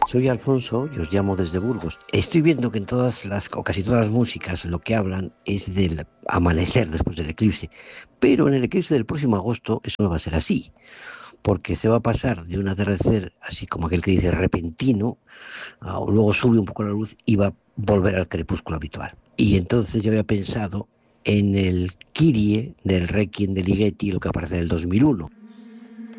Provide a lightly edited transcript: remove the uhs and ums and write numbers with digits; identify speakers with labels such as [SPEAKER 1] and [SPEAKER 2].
[SPEAKER 1] Soy Alfonso y os llamo desde Burgos. Estoy viendo que en o casi todas las músicas lo que hablan es del amanecer después del eclipse, pero en el eclipse del próximo agosto eso no va a ser así, porque se va a pasar de un atardecer así como aquel que dice repentino, luego sube un poco la luz y va a volver al crepúsculo habitual. Y entonces yo había pensado en el Kyrie del Requiem de Ligeti, lo que aparece en el 2001.